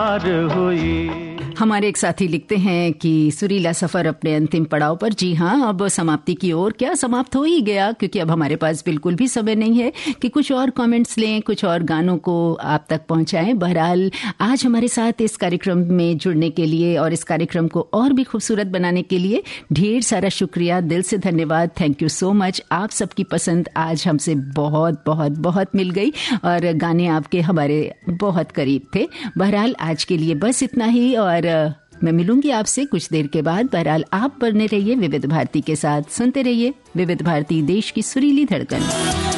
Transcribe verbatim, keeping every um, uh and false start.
पार हुई। हमारे एक साथी लिखते हैं कि सुरीला सफर अपने अंतिम पड़ाव पर। जी हाँ, अब समाप्ति की ओर, क्या समाप्त हो ही गया, क्योंकि अब हमारे पास बिल्कुल भी समय नहीं है कि कुछ और कमेंट्स लें, कुछ और गानों को आप तक पहुंचाएं। बहरहाल आज हमारे साथ इस कार्यक्रम में जुड़ने के लिए और इस कार्यक्रम को और भी खूबसूरत बनाने के लिए ढेर सारा शुक्रिया, दिल से धन्यवाद। Thank you so much. आप सबकी पसंद आज हमसे बहुत बहुत बहुत मिल गई और गाने आपके हमारे बहुत करीब थे। बहरहाल आज के लिए बस इतना ही और मैं मिलूंगी आपसे कुछ देर के बाद। बहरहाल आप बने रहिए विविध भारती के साथ, सुनते रहिए विविध भारती, देश की सुरीली धड़कन।